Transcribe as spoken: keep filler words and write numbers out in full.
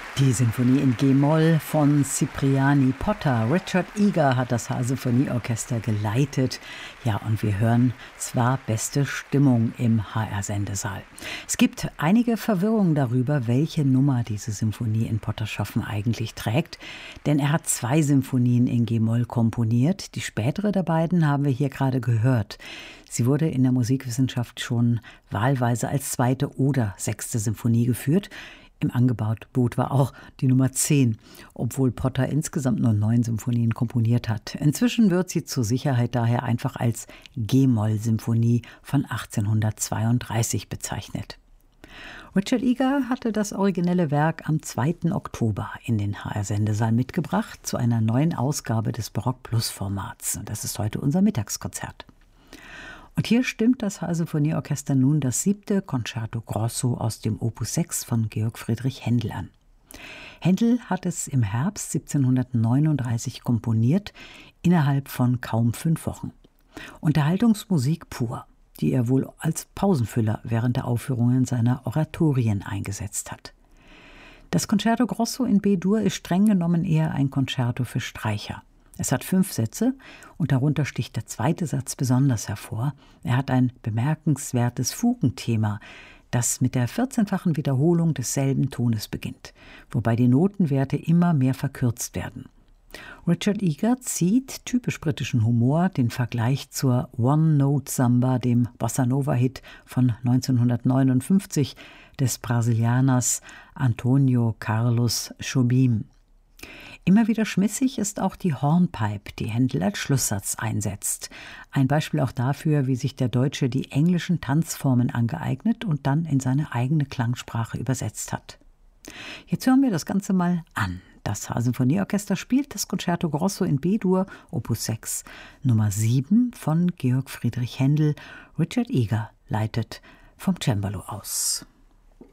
Die Sinfonie in G-Moll von Cipriani Potter. Richard Eager hat das H-Sinfonieorchester geleitet. Ja, und wir hören, es war beste Stimmung im H R-Sendesaal. Es gibt einige Verwirrungen darüber, welche Nummer diese Sinfonie in Pottershoffen eigentlich trägt. Denn er hat zwei Sinfonien in G-Moll komponiert. Die spätere der beiden haben wir hier gerade gehört. Sie wurde in der Musikwissenschaft schon wahlweise als zweite oder sechste Sinfonie geführt. Im Angebot war auch die Nummer zehn, obwohl Potter insgesamt nur neun Symphonien komponiert hat. Inzwischen wird sie zur Sicherheit daher einfach als G-Moll-Symphonie von achtzehnhundertzweiunddreißig bezeichnet. Richard Eager hatte das originelle Werk am zweiten Oktober in den H R-Sendesaal mitgebracht zu einer neuen Ausgabe des Barock-Plus-Formats. Das ist heute unser Mittagskonzert. Und hier stimmt das H R-Sinfonieorchester nun das siebte Concerto Grosso aus dem Opus sechs von Georg Friedrich Händel an. Händel hat es im Herbst siebzehnhundertneununddreißig komponiert, innerhalb von kaum fünf Wochen. Unterhaltungsmusik pur, die er wohl als Pausenfüller während der Aufführungen seiner Oratorien eingesetzt hat. Das Concerto Grosso in B-Dur ist streng genommen eher ein Concerto für Streicher. Es hat fünf Sätze und darunter sticht der zweite Satz besonders hervor. Er hat ein bemerkenswertes Fugenthema, das mit der vierzehnfachen Wiederholung desselben Tones beginnt, wobei die Notenwerte immer mehr verkürzt werden. Richard Eager zieht, typisch britischen Humor, den Vergleich zur One-Note-Samba, dem Bossa-Nova-Hit von neunzehnhundertneunundfünfzig des Brasilianers Antonio Carlos Jobim. Immer wieder schmissig ist auch die Hornpipe, die Händel als Schlusssatz einsetzt. Ein Beispiel auch dafür, wie sich der Deutsche die englischen Tanzformen angeeignet und dann in seine eigene Klangsprache übersetzt hat. Jetzt hören wir das Ganze mal an. Das H-Sinfonieorchester spielt das Concerto Grosso in B-Dur, Opus sechs, Nummer sieben von Georg Friedrich Händel. Richard Eager leitet vom Cembalo aus.